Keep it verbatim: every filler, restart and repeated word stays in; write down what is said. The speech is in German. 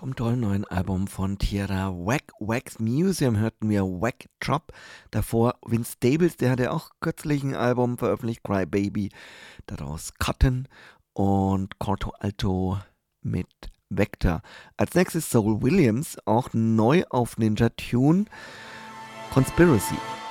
Vom tollen neuen Album von Tierra Wack Wax Museum hörten wir Wack Drop. Davor Vince Staples, der hatte auch kürzlich ein Album veröffentlicht, Cry Baby. Daraus Cotton und Corto Alto mit Vector. Als nächstes Soul Williams, auch neu auf Ninja Tune, Conspiracy.